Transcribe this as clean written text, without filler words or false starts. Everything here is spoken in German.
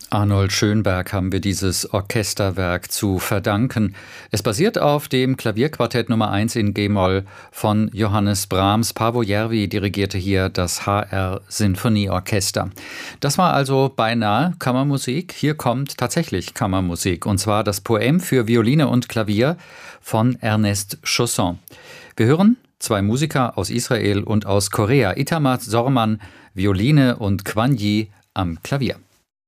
Arnold Schönberg haben wir dieses Orchesterwerk zu verdanken. Es basiert auf dem Klavierquartett Nummer 1 in G-Moll von Johannes Brahms. Paavo Järvi dirigierte hier das HR Sinfonieorchester. Das war also beinahe Kammermusik. Hier kommt tatsächlich Kammermusik, und zwar das Poème für Violine und Klavier von Ernest Chausson. Wir hören zwei Musiker aus Israel und aus Korea, Itamar Zorman, Violine, und Kwan Yi am Klavier.